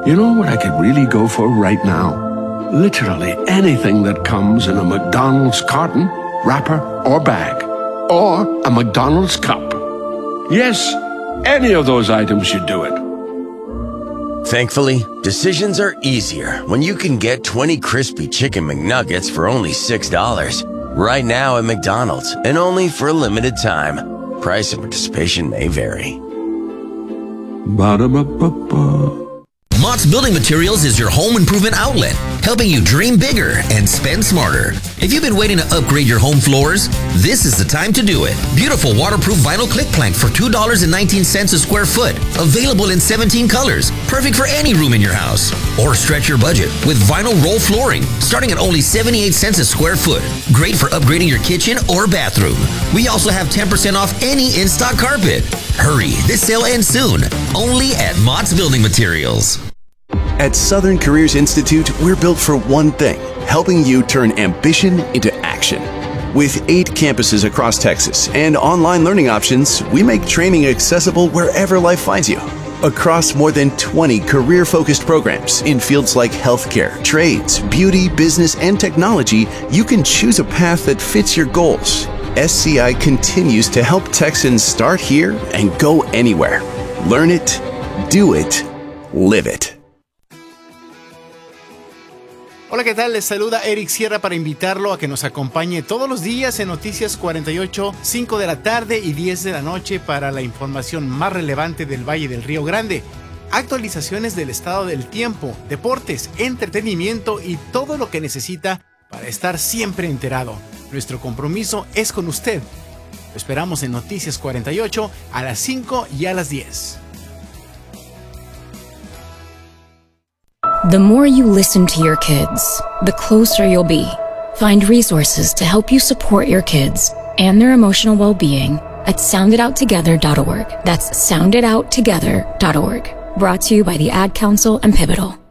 You know what I could really go for right now? Literally anything that comes in a McDonald's carton, wrapper, or bag. Or a McDonald's cup. Yes, any of those items should do it. Thankfully, decisions are easier when you can get 20 crispy chicken McNuggets for only $6. Right now at McDonald's, and only for a limited time. Price and participation may vary. Ba-da-ba-ba-ba. Mott's Building Materials is your home improvement outlet, helping you dream bigger and spend smarter. If you've been waiting to upgrade your home floors, this is the time to do it. Beautiful waterproof vinyl click plank for $2.19 a square foot. Available in 17 colors. Perfect for any room in your house. Or stretch your budget with vinyl roll flooring, starting at only 78 cents a square foot. Great for upgrading your kitchen or bathroom. We also have 10% off any in-stock carpet. Hurry, this sale ends soon. Only at Mott's Building Materials. At Southern Careers Institute, we're built for one thing, helping you turn ambition into action. With 8 campuses across Texas and online learning options, we make training accessible wherever life finds you. Across more than 20 career-focused programs in fields like healthcare, trades, beauty, business, and technology, you can choose a path that fits your goals. SCI continues to help Texans start here and go anywhere. Learn it, do it, live it. Hola, ¿qué tal? Les saluda Eric Sierra para invitarlo a que nos acompañe todos los días en Noticias 48, 5 de la tarde y 10 de la noche para la información más relevante del Valle del Río Grande. Actualizaciones del estado del tiempo, deportes, entretenimiento y todo lo que necesita para estar siempre enterado. Nuestro compromiso es con usted. Lo esperamos en Noticias 48 a las 5 y a las 10. The more you listen to your kids, the closer you'll be. Find resources to help you support your kids and their emotional well-being at soundidouttogether.org. That's soundidouttogether.org. Brought to you by the Ad Council and Pivotal.